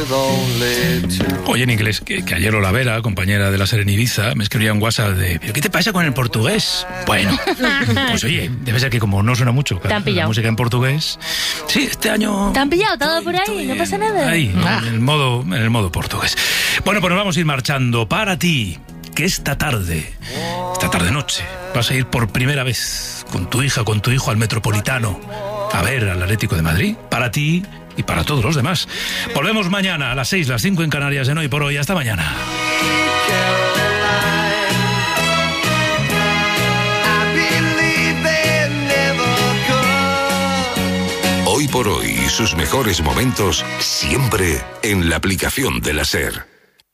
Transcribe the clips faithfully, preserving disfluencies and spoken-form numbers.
Oye, en inglés, que, que ayer Olavera, compañera de la SER en Ibiza, me escribía un WhatsApp de ¿pero qué te pasa con el portugués? Bueno, pues oye, debe ser que como no suena mucho ¿Te han pillado? la música en portugués. Sí, este año... ¿Te han pillado todo por ahí? ¿No pasa nada? Ahí, Ah. en el modo, en el modo portugués. Bueno, pues nos vamos a ir marchando. Para ti, que esta tarde, esta tarde-noche, vas a ir por primera vez con tu hija, con tu hijo al Metropolitano a ver al Atlético de Madrid. Para ti y para todos los demás. Volvemos mañana a las seis, las cinco en Canarias en Hoy por Hoy. Hasta mañana. Hoy por Hoy y sus mejores momentos siempre en la aplicación de la SER.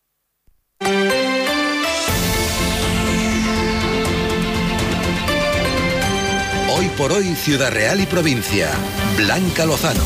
Hoy por Hoy, Ciudad Real y Provincia. Blanca Lozano.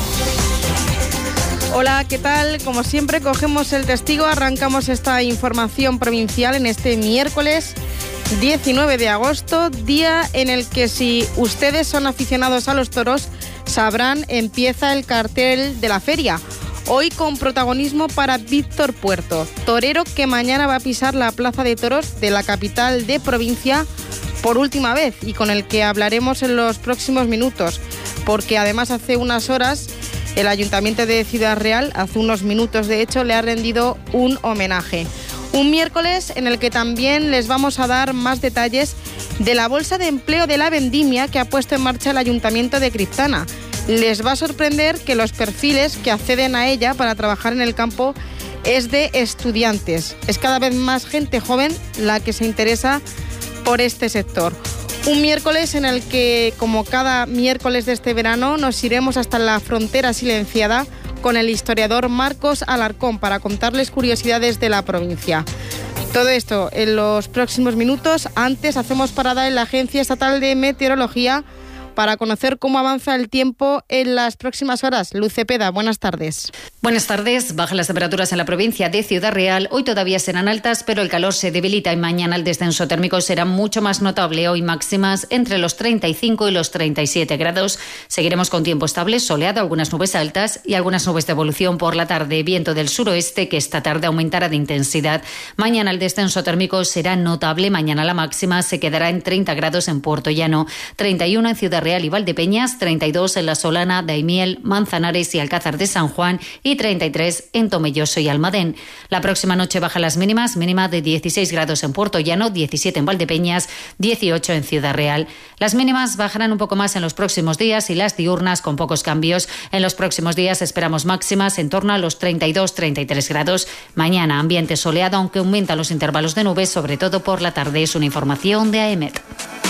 Hola, ¿qué tal? Como siempre, cogemos el testigo, arrancamos esta información provincial en este miércoles diecinueve de agosto, día en el que, si ustedes son aficionados a los toros, sabrán, empieza el cartel de la feria. Hoy con protagonismo para Víctor Puerto, torero que mañana va a pisar la plaza de toros de la capital de provincia por última vez y con el que hablaremos en los próximos minutos, porque además hace unas horas el Ayuntamiento de Ciudad Real, hace unos minutos de hecho, le ha rendido un homenaje. Un miércoles en el que también les vamos a dar más detalles de la bolsa de empleo de la vendimia que ha puesto en marcha el Ayuntamiento de Criptana. Les va a sorprender que los perfiles que acceden a ella para trabajar en el campo es de estudiantes. Es cada vez más gente joven la que se interesa por este sector. Un miércoles en el que, como cada miércoles de este verano, nos iremos hasta la frontera silenciada con el historiador Marcos Alarcón para contarles curiosidades de la provincia. Todo esto en los próximos minutos. Antes hacemos parada en la Agencia Estatal de Meteorología para conocer cómo avanza el tiempo en las próximas horas. Luz Cepeda, buenas tardes. Buenas tardes. Bajan las temperaturas en la provincia de Ciudad Real. Hoy todavía serán altas, pero el calor se debilita y mañana el descenso térmico será mucho más notable. Hoy máximas entre los treinta y cinco y los treinta y siete grados. Seguiremos con tiempo estable, soleado, algunas nubes altas y algunas nubes de evolución por la tarde. Viento del suroeste que esta tarde aumentará de intensidad. Mañana el descenso térmico será notable. Mañana la máxima se quedará en treinta grados en Puerto Llano, treinta y uno en Ciudad Real y Valdepeñas, treinta y dos en La Solana, Daimiel, Manzanares y Alcázar de San Juan y treinta y tres en Tomelloso y Almadén. La próxima noche bajan las mínimas, mínima de dieciséis grados en Puerto Llano, diecisiete en Valdepeñas, dieciocho en Ciudad Real. Las mínimas bajarán un poco más en los próximos días y las diurnas con pocos cambios. En los próximos días esperamos máximas en torno a los treinta y dos a treinta y tres grados. Mañana ambiente soleado, aunque aumentan los intervalos de nubes, sobre todo por la tarde. Es una información de A E M E T.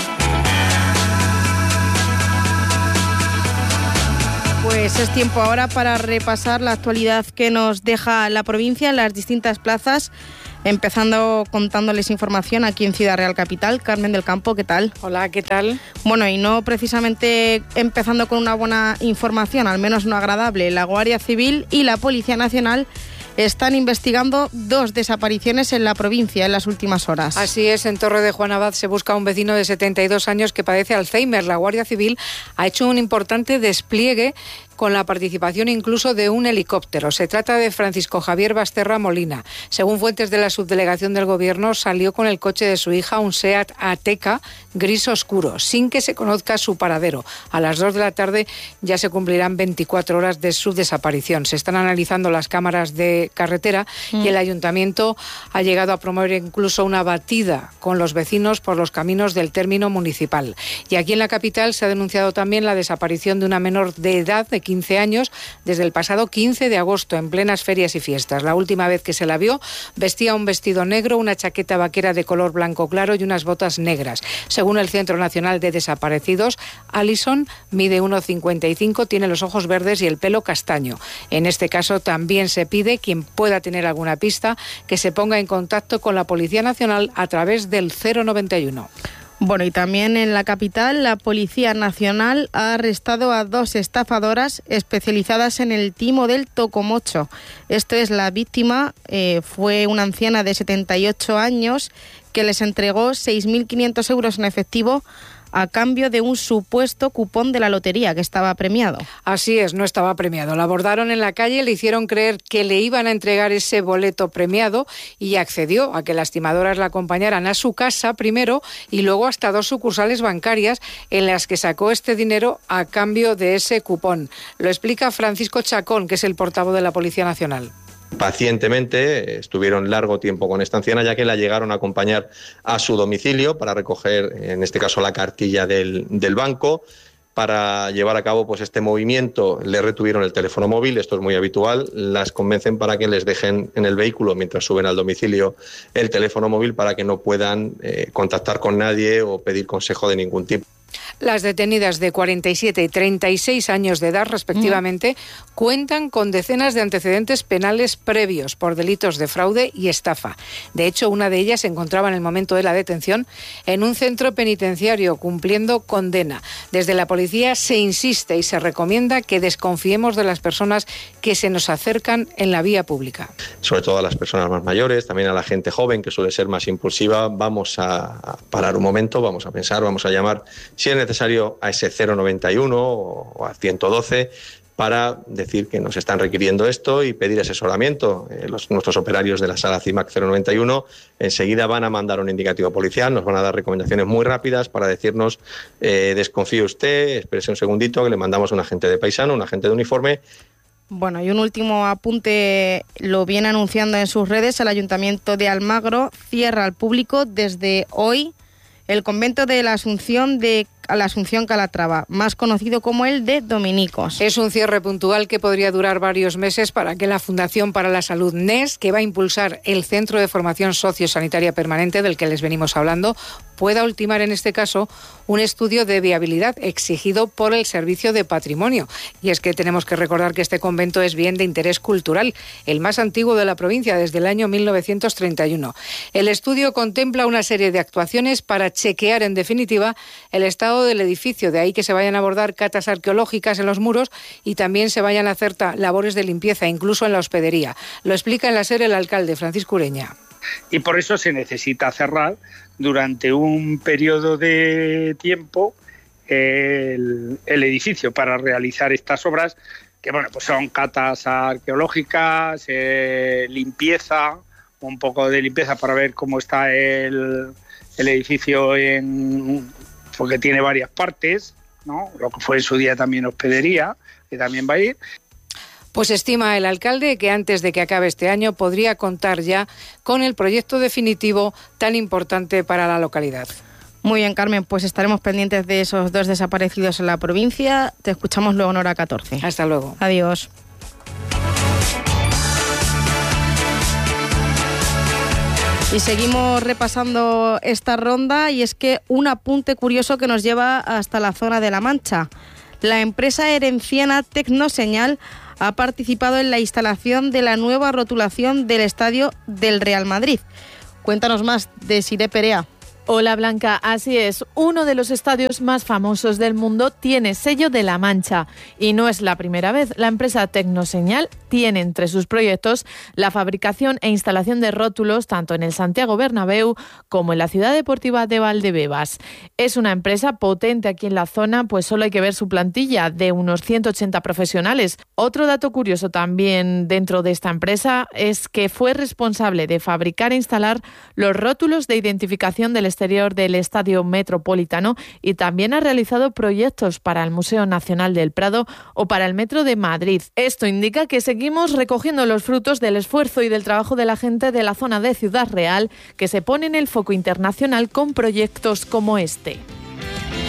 Pues es tiempo ahora para repasar la actualidad que nos deja la provincia en las distintas plazas, empezando contándoles información aquí en Ciudad Real Capital. Carmen del Campo, ¿qué tal? Hola, ¿qué tal? Bueno, y no precisamente empezando con una buena información, al menos no agradable. La Guardia Civil y la Policía Nacional están investigando dos desapariciones en la provincia en las últimas horas. Así es, en Torre de Juan Abad se busca a un vecino de setenta y dos años que padece Alzheimer. La Guardia Civil ha hecho un importante despliegue con la participación incluso de un helicóptero. Se trata de Francisco Javier Basterra Molina. Según fuentes de la subdelegación del Gobierno, salió con el coche de su hija, un SEAT Ateca gris oscuro, sin que se conozca su paradero. A las dos de la tarde ya se cumplirán veinticuatro horas de su desaparición. Se están analizando las cámaras de carretera mm. y el Ayuntamiento ha llegado a promover incluso una batida con los vecinos por los caminos del término municipal. Y aquí en la capital se ha denunciado también la desaparición de una menor de edad de quince años desde el pasado quince de agosto, en plenas ferias y fiestas. La última vez que se la vio vestía un vestido negro, una chaqueta vaquera de color blanco claro y unas botas negras. Según el Centro Nacional de Desaparecidos, Alison mide uno cincuenta y cinco, tiene los ojos verdes y el pelo castaño. En este caso también se pide, quien pueda tener alguna pista, que se ponga en contacto con la Policía Nacional a través del cero noventa y uno. Bueno, y también en la capital, la Policía Nacional ha arrestado a dos estafadoras especializadas en el timo del tocomocho. Esto es, la víctima eh, fue una anciana de setenta y ocho años que les entregó seis mil quinientos euros en efectivo a cambio de un supuesto cupón de la lotería que estaba premiado. Así es, no estaba premiado. La abordaron en la calle, le hicieron creer que le iban a entregar ese boleto premiado y accedió a que las timadoras la acompañaran a su casa primero y luego hasta dos sucursales bancarias en las que sacó este dinero a cambio de ese cupón. Lo explica Francisco Chacón, que es el portavoz de la Policía Nacional. Pacientemente estuvieron largo tiempo con esta anciana, ya que la llegaron a acompañar a su domicilio para recoger, en este caso, la cartilla del, del banco. Para llevar a cabo pues este movimiento le retuvieron el teléfono móvil, esto es muy habitual, las convencen para que les dejen en el vehículo mientras suben al domicilio el teléfono móvil para que no puedan eh, contactar con nadie o pedir consejo de ningún tipo. Las detenidas de cuarenta y siete y treinta y seis años de edad, respectivamente, mm. cuentan con decenas de antecedentes penales previos por delitos de fraude y estafa. De hecho, una de ellas se encontraba en el momento de la detención en un centro penitenciario cumpliendo condena. Desde la policía se insiste y se recomienda que desconfiemos de las personas que se nos acercan en la vía pública. Sobre todo a las personas más mayores, también a la gente joven que suele ser más impulsiva. Vamos a parar un momento, vamos a pensar, vamos a llamar, si es necesario, a ese cero noventa y uno o a ciento doce para decir que nos están requiriendo esto y pedir asesoramiento. Eh, los, nuestros operarios de la sala CIMAC cero noventa y uno enseguida van a mandar un indicativo policial, nos van a dar recomendaciones muy rápidas para decirnos eh, desconfíe usted, espérese un segundito que le mandamos un agente de paisano, un agente de uniforme. Bueno, y un último apunte, lo viene anunciando en sus redes, el Ayuntamiento de Almagro cierra al público desde hoy el convento de la Asunción de la Asunción Calatrava, más conocido como el de Dominicos. Es un cierre puntual que podría durar varios meses para que la Fundación para la Salud N E S, que va a impulsar el Centro de Formación Sociosanitaria Permanente del que les venimos hablando, pueda ultimar en este caso un estudio de viabilidad exigido por el Servicio de Patrimonio. Y es que tenemos que recordar que este convento es bien de interés cultural, el más antiguo de la provincia desde el año mil novecientos treinta y uno. El estudio contempla una serie de actuaciones para chequear en definitiva el estado del edificio, de ahí que se vayan a abordar catas arqueológicas en los muros y también se vayan a hacer labores de limpieza, incluso en la hospedería. Lo explica en la SER el alcalde Francisco Ureña. Y por eso se necesita cerrar durante un periodo de tiempo el, el edificio para realizar estas obras, que bueno, pues son catas arqueológicas, eh, limpieza, un poco de limpieza para ver cómo está el, el edificio, en, porque tiene varias partes, ¿no? Lo que fue en su día también hospedería, que también va a ir. Pues estima el alcalde que antes de que acabe este año podría contar ya con el proyecto definitivo tan importante para la localidad. Muy bien, Carmen, pues estaremos pendientes de esos dos desaparecidos en la provincia. Te escuchamos luego en hora catorce. Hasta luego. Adiós. Y seguimos repasando esta ronda y es que un apunte curioso que nos lleva hasta la zona de La Mancha. La empresa herenciana Tecnoseñal ha participado en la instalación de la nueva rotulación del estadio del Real Madrid. Cuéntanos más, Desiré Perea. Hola Blanca, así es, uno de los estadios más famosos del mundo tiene sello de La Mancha y no es la primera vez. La empresa Tecnoseñal tiene entre sus proyectos la fabricación e instalación de rótulos tanto en el Santiago Bernabéu como en la Ciudad Deportiva de Valdebebas. Es una empresa potente aquí en la zona, pues solo hay que ver su plantilla de unos ciento ochenta profesionales. Otro dato curioso también dentro de esta empresa es que fue responsable de fabricar e instalar los rótulos de identificación del exterior del Estadio Metropolitano y también ha realizado proyectos para el Museo Nacional del Prado o para el Metro de Madrid. Esto indica que seguimos recogiendo los frutos del esfuerzo y del trabajo de la gente de la zona de Ciudad Real, que se pone en el foco internacional con proyectos como este.